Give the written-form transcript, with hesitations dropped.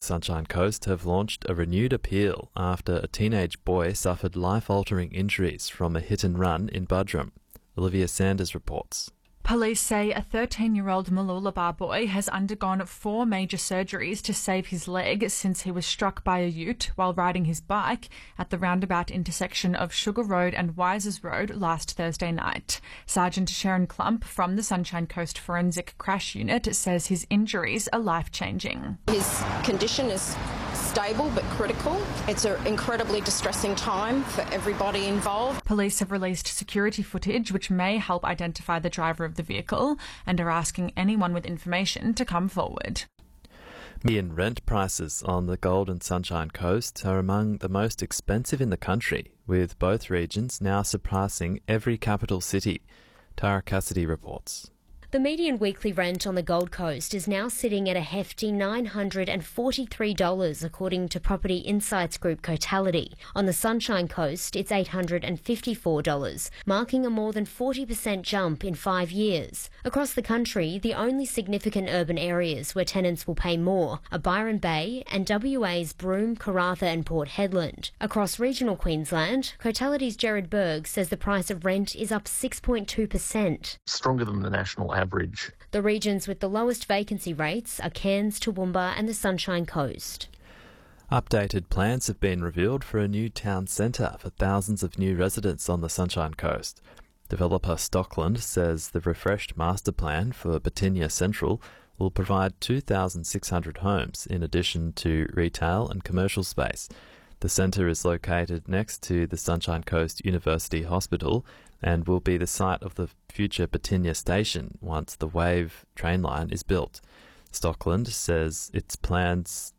Sunshine Coast have launched a renewed appeal after a teenage boy suffered life-altering injuries from a hit-and-run in Buderim. Olivia Sanders reports. Police say a 13-year-old Mooloolaba boy has undergone 4 major surgeries to save his leg since he was struck by a ute while riding his bike at the roundabout intersection of Sugar Road and Wisers Road last Thursday night. Sergeant Sharon Klump from the Sunshine Coast Forensic Crash Unit says his injuries are life-changing. His condition is stable but critical. It's an incredibly distressing time for everybody involved. Police have released security footage which may help identify the driver of the vehicle and are asking anyone with information to come forward. Median rent prices on the Gold and Sunshine Coast are among the most expensive in the country, with both regions now surpassing every capital city. Tara Cassidy reports. The median weekly rent on the Gold Coast is now sitting at a hefty $943, according to Property Insights Group Cotality. On the Sunshine Coast, it's $854, marking a more than 40% jump in 5 years. Across the country, the only significant urban areas where tenants will pay more are Byron Bay and WA's Broome, Karratha and Port Hedland. Across regional Queensland, Cotality's Jared Berg says the price of rent is up 6.2%. Stronger than the national average. The regions with the lowest vacancy rates are Cairns, Toowoomba and the Sunshine Coast. Updated plans have been revealed for a new town centre for thousands of new residents on the Sunshine Coast. Developer Stockland says the refreshed master plan for Batinia Central will provide 2,600 homes in addition to retail and commercial space. The centre is located next to the Sunshine Coast University Hospital and will be the site of the future Batinia station once the Wave train line is built. Stockland says its plans